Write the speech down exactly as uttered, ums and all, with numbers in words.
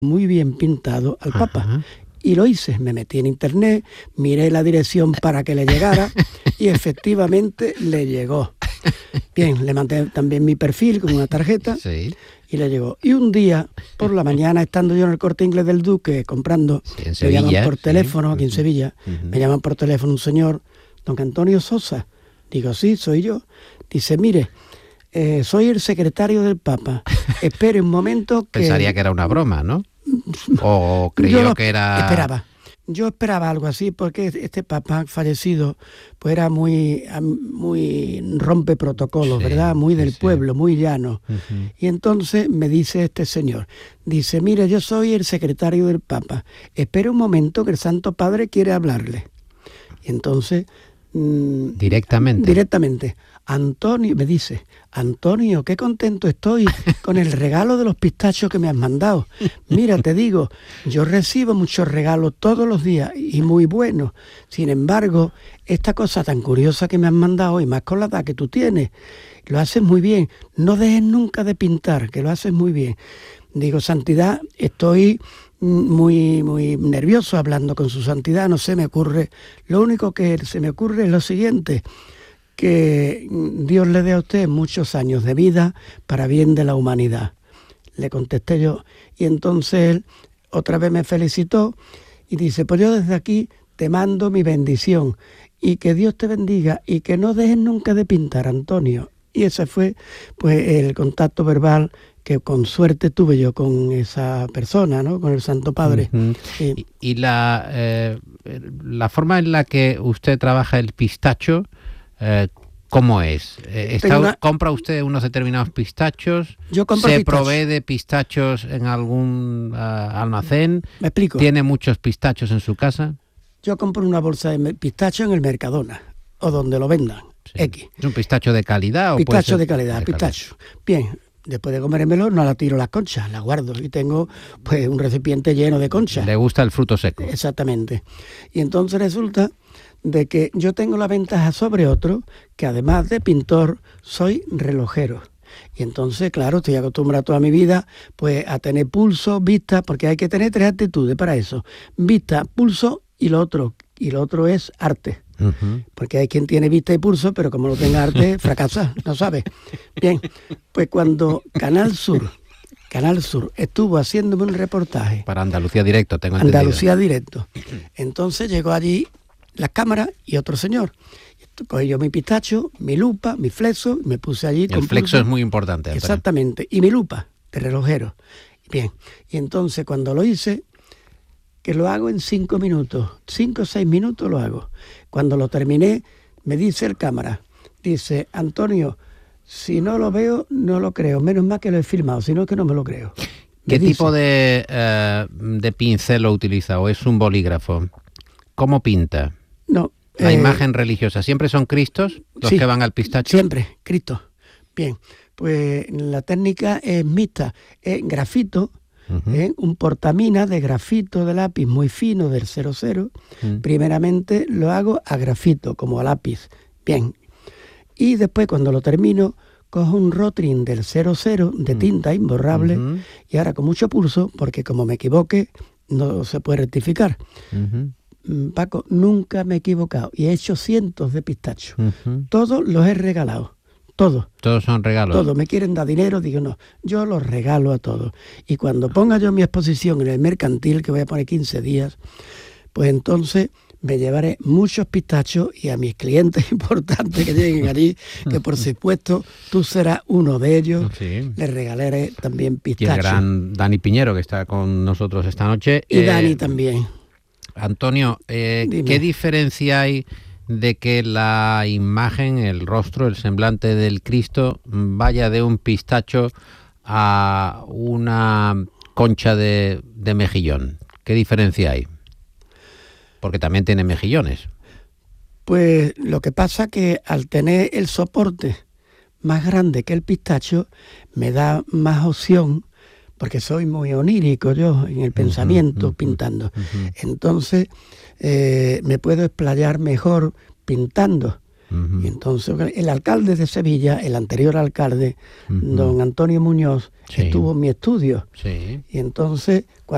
muy bien pintado al Papa. Ajá. Y lo hice, me metí en internet, miré la dirección para que le llegara y efectivamente le llegó. Bien, le mandé también mi perfil con una tarjeta Sí. y le llegó. Y un día, por la mañana, estando yo en el Corte Inglés del Duque comprando, Sí, en me Sevilla, llaman por sí. teléfono, aquí en Ujú. Sevilla, Ujú. me llaman por teléfono un señor, don Antonio Sosa. Digo, sí, soy yo. Dice, mire, eh, soy el secretario del Papa. Espere un momento que... Pensaría que era una broma, ¿no? O creyó Yo lo que era... esperaba. Yo esperaba algo así porque este Papa fallecido pues era muy, muy rompe protocolos, Sí, ¿verdad? Muy sí, del sí. pueblo, muy llano. Ujú. Y entonces me dice este señor, dice, mire, yo soy el secretario del Papa. Espere un momento que el Santo Padre quiere hablarle. Y entonces... mmm, Directamente. Directamente. Antonio, me dice, Antonio, qué contento estoy con el regalo de los pistachos que me has mandado. Mira, te digo, yo recibo muchos regalos todos los días y muy buenos. Sin embargo, esta cosa tan curiosa que me has mandado, y más con la edad que tú tienes, lo haces muy bien. No dejes nunca de pintar, que lo haces muy bien. Digo, Santidad, estoy muy, muy nervioso hablando con su santidad, no se me ocurre. Lo único que se me ocurre es lo siguiente, que Dios le dé a usted muchos años de vida para bien de la humanidad. Le contesté yo, y entonces él otra vez me felicitó y dice, pues yo desde aquí te mando mi bendición y que Dios te bendiga y que no dejes nunca de pintar, Antonio. Y ese fue pues el contacto verbal que con suerte tuve yo con esa persona, ¿no? Con el Santo Padre. Uh-huh. Sí. Y, y la, eh, la forma en la que usted trabaja el pistacho, eh, ¿cómo es? Eh, está, una... ¿Compra usted unos determinados pistachos? Yo compro ¿Se pistachos. provee de pistachos en algún uh, almacén? Me explico. ¿Tiene muchos pistachos en su casa? Yo compro una bolsa de pistachos en el Mercadona o donde lo vendan. Sí. X. ¿Es un pistacho de calidad? Pistacho o puede ser de calidad, de pistacho. Calidad. Bien, después de comérmelo no la tiro las conchas, las guardo y tengo pues un recipiente lleno de conchas. ¿Le gusta el fruto seco? Exactamente. Y entonces resulta de que yo tengo la ventaja sobre otro, que además de pintor, soy relojero. Y entonces, claro, estoy acostumbrado toda mi vida pues a tener pulso, vista, porque hay que tener tres actitudes para eso. Vista, pulso y lo otro. Y lo otro es arte. Uh-huh. Porque hay quien tiene vista y pulso, pero como no tenga arte, fracasa, no sabe. Bien, pues cuando Canal Sur, Canal Sur estuvo haciéndome un reportaje. Para Andalucía Directo, tengo entendido. Andalucía Directo. Entonces llegó allí las cámaras y otro señor. Cogí yo mi pistacho, mi lupa, mi flexo, me puse allí. El flexo es muy importante. Antonio. Exactamente, y mi lupa de relojero. Bien, y entonces cuando lo hice, que lo hago en cinco minutos, cinco o seis minutos lo hago. Cuando lo terminé, me dice el cámara, dice, Antonio, si no lo veo, no lo creo, menos mal que lo he filmado, si no que no me lo creo. ¿Qué me tipo dice, de, uh, de pincel lo utiliza o es un bolígrafo? ¿Cómo pinta? No. La eh, imagen religiosa, ¿siempre son Cristos los sí, que van al pistacho? Siempre, Cristo. Bien, pues la técnica es mixta, es grafito, uh-huh. ¿eh? Un portamina de grafito de lápiz muy fino del cero cero. Uh-huh. Primeramente lo hago a grafito, como a lápiz. Bien. Y después cuando lo termino, cojo un Rotring del cero cero de tinta imborrable uh-huh. y ahora con mucho pulso, porque como me equivoque, no se puede rectificar. Uh-huh. Paco, nunca me he equivocado y he hecho cientos de pistachos. Uh-huh. Todos los he regalado. Todos. Todos son regalos. Todos. Me quieren dar dinero, digo no, yo los regalo a todos. Y cuando ponga yo mi exposición en el mercantil, que voy a poner quince días, pues entonces me llevaré muchos pistachos y a mis clientes importantes que lleguen allí, que por supuesto tú serás uno de ellos, sí. Les regalaré también pistachos. Y el gran Dani Piñero, que está con nosotros esta noche. Y eh, Dani también. Antonio, eh, ¿qué diferencia hay de que la imagen, el rostro, el semblante del Cristo vaya de un pistacho a una concha de, de mejillón? ¿Qué diferencia hay? Porque también tiene mejillones. Pues lo que pasa que al tener el soporte más grande que el pistacho, me da más opción, porque soy muy onírico yo en el pensamiento, uh-huh, pintando. Uh-huh. Entonces, eh, me puedo explayar mejor pintando. Uh-huh. Y entonces, el alcalde de Sevilla, el anterior alcalde, uh-huh. don Antonio Muñoz, sí. estuvo en mi estudio. Sí. Y entonces, cuando